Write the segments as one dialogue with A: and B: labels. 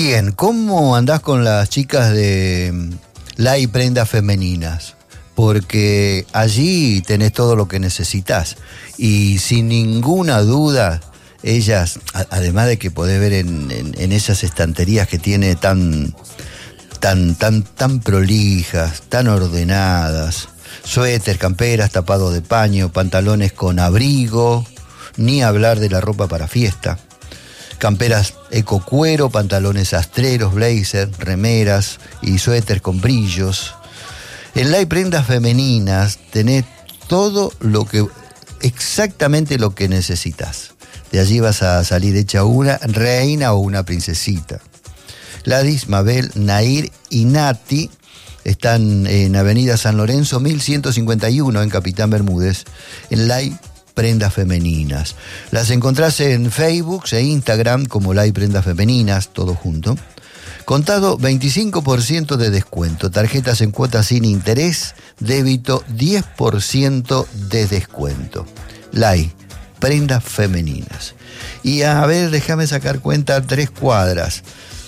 A: Bien, ¿cómo andás con las chicas de La y Prendas Femeninas? Porque allí tenés todo lo que necesitas. Y sin ninguna duda, ellas, además de que podés ver en esas estanterías que tiene tan prolijas, tan ordenadas, suéter, camperas, tapados de paño, pantalones con abrigo, ni hablar de la ropa para fiesta. Camperas eco cuero, pantalones astreros, blazer, remeras y suéter con brillos. En La y Prendas Femeninas tenés todo exactamente lo que necesitas. De allí vas a salir hecha una reina o una princesita. Gladys, Mabel, Nair y Nati están en Avenida San Lorenzo 1151 en Capitán Bermúdez, en La y Prendas Femeninas. Las encontrás en Facebook e Instagram como La y Prendas Femeninas, todo junto. Contado 25% de descuento, tarjetas en cuotas sin interés, débito 10% de descuento. La y Prendas Femeninas. Y a ver, déjame sacar cuenta, 3 cuadras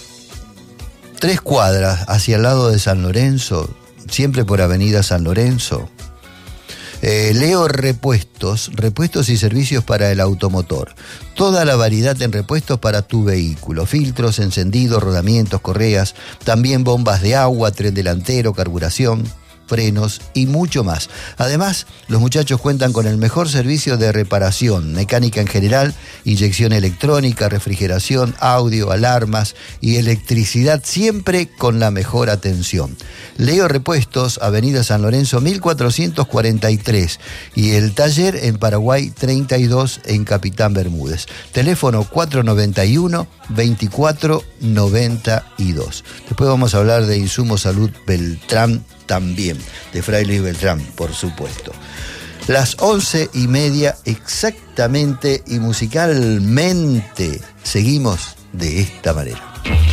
A: hacia el lado de San Lorenzo, siempre por Avenida San Lorenzo. Leo Repuestos y servicios para el automotor. Toda la variedad en repuestos para tu vehículo. Filtros, encendidos, rodamientos, correas, también bombas de agua, tren delantero, carburación, frenos y mucho más. Además, los muchachos cuentan con el mejor servicio de reparación, mecánica en general, inyección electrónica, refrigeración, audio, alarmas y electricidad, siempre con la mejor atención. Leo Repuestos, Avenida San Lorenzo 1443 y el taller en Paraguay 32 en Capitán Bermúdez. Teléfono 491-2492. Después vamos a hablar de Insumos Salud Beltrán también, de Fray Luis Beltrán, por supuesto. Las 11:30 exactamente y musicalmente seguimos de esta manera.